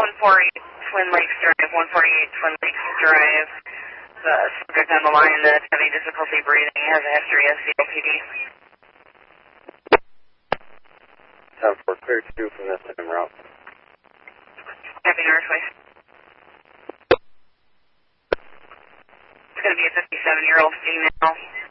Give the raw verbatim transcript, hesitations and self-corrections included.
one forty-eight Twin Lakes Drive, one forty-eight Twin Lakes Drive. The subject on the line that's having difficulty breathing has a history of C O P D. ten four, clear two from this same route. Copy Northwest. It's going to be a fifty-seven-year-old female.